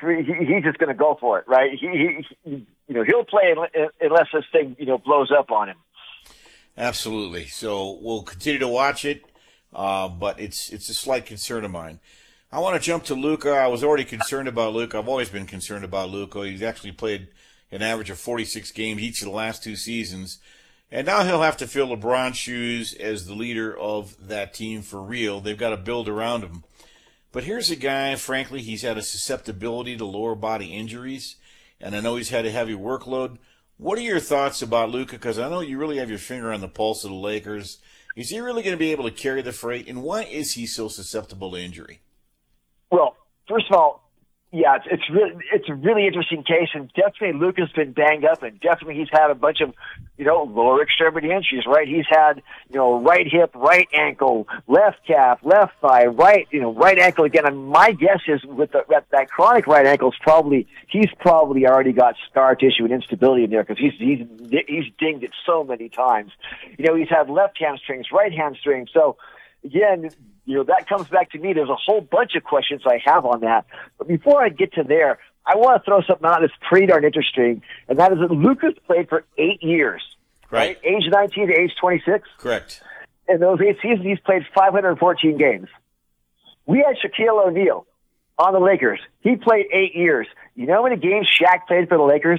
he's just going to go for it, right? He'll play unless this thing, blows up on him. Absolutely. So we'll continue to watch it, but it's a slight concern of mine. I want to jump to Luka. I was already concerned about Luka. I've always been concerned about Luka. He's actually played an average of 46 games each of the last 2 seasons. And now he'll have to fill LeBron's shoes as the leader of that team for real. They've got to build around him. But here's a guy, frankly, he's had a susceptibility to lower body injuries, and I know he's had a heavy workload. What are your thoughts about Luka? Because I know you really have your finger on the pulse of the Lakers. Is he really going to be able to carry the freight, and why is he so susceptible to injury? Well, first of all, yeah, it's a really interesting case, and definitely Luka's been banged up, and definitely he's had a bunch of, lower extremity injuries, right? He's had, right hip, right ankle, left calf, left thigh, right ankle again. And my guess is with that chronic right ankle, he's probably already got scar tissue and instability in there because he's dinged it so many times. He's had left hamstrings, right hamstring. So again, that comes back to me. There's a whole bunch of questions I have on that. But before I get to there, I want to throw something out that's pretty darn interesting, and that is that Luka's played for 8 years, right? Age 19 to age 26. Correct. In those 8 seasons, he's played 514 games. We had Shaquille O'Neal on the Lakers. He played 8 years. You know how many games Shaq played for the Lakers?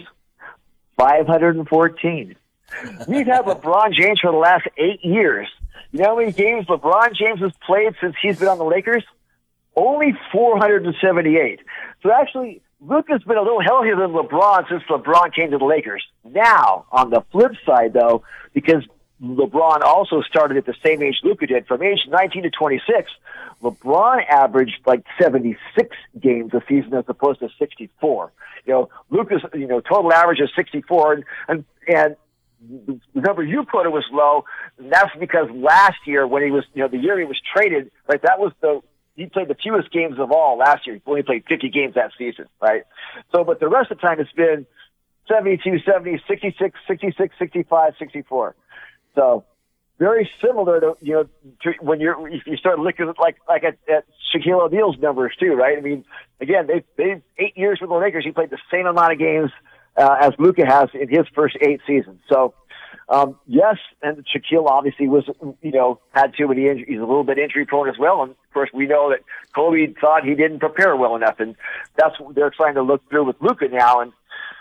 514. We've had LeBron James for the last 8 years. You know how many games LeBron James has played since he's been on the Lakers? Only 478. So actually, Luka's been a little healthier than LeBron since LeBron came to the Lakers. Now, on the flip side, though, because LeBron also started at the same age Luka did, from age 19 to 26, LeBron averaged like 76 games a season as opposed to 64. Luka's total average is 64, and the number you put it was low. And that's because last year when he was, the year he was traded, right, he played the fewest games of all last year. He only played 50 games that season, right? So, but the rest of the time it's been 72, 70, 66, 66, 65, 64. So very similar to, to when if you start looking at Shaquille O'Neal's numbers too, right? I mean, again, they've 8 years with the Lakers. He played the same amount of games as Luka has in his first 8 seasons. So, yes, and Shaquille obviously was, had too many injuries. He's a little bit injury prone as well. And of course, we know that Kobe thought he didn't prepare well enough, and that's what they're trying to look through with Luka now. And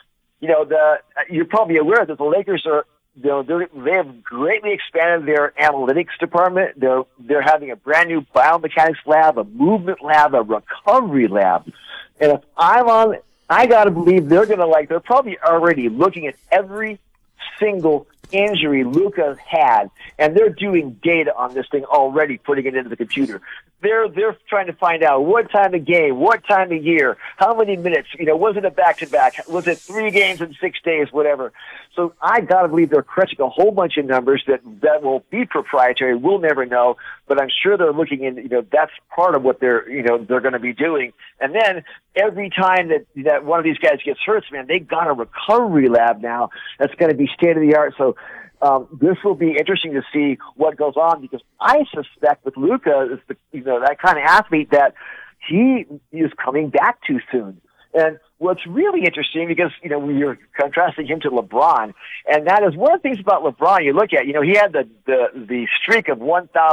you're probably aware that the Lakers are, they have greatly expanded their analytics department. They're having a brand new biomechanics lab, a movement lab, a recovery lab. And if I got to believe they're probably already looking at every single injury Luka's had, and they're doing data on this thing already, putting it into the computer. They're trying to find out what time of game, what time of year, how many minutes, was it a back-to-back? Was it 3 games in 6 days, whatever? So I got to believe they're crunching a whole bunch of numbers that will be proprietary. We'll never know, but I'm sure they're looking in, that's part of what they're going to be doing. And then every time that one of these guys gets hurt, man, they got a recovery lab now that's going to be state-of-the-art. So this will be interesting to see what goes on, because I suspect with Luka is that kind of athlete that he is coming back too soon. And what's really interesting, because when you're contrasting him to LeBron, and that is one of the things about LeBron. You look at, he had the streak of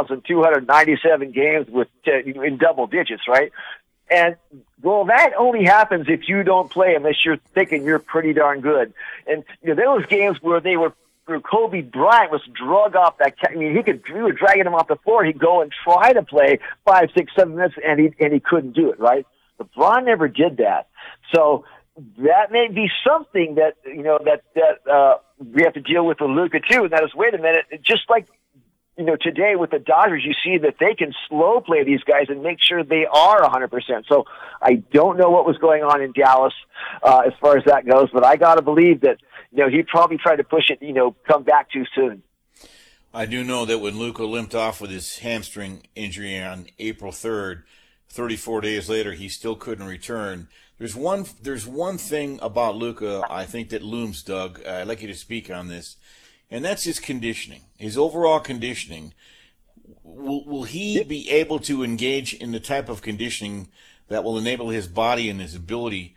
1,297 games with in double digits, right? And well, that only happens if you don't play unless you're thinking you're pretty darn good. And there was games where Kobe Bryant was drug off that. We were dragging him off the floor. He'd go and try to play 5, 6, 7 minutes, and he couldn't do it. Right? LeBron never did that. So that may be something that we have to deal with Luka too. And that is, wait a minute, just like today with the Dodgers, you see that they can slow play these guys and make sure they are 100%. So I don't know what was going on in Dallas as far as that goes, but I got to believe that he probably tried to push it, come back too soon. I do know that when Luka limped off with his hamstring injury on April 3rd, 34 days later, he still couldn't return. There's one thing about Luka I think that looms, Doug. I'd like you to speak on this. And that's his conditioning, his overall conditioning. Will he be able to engage in the type of conditioning that will enable his body and his ability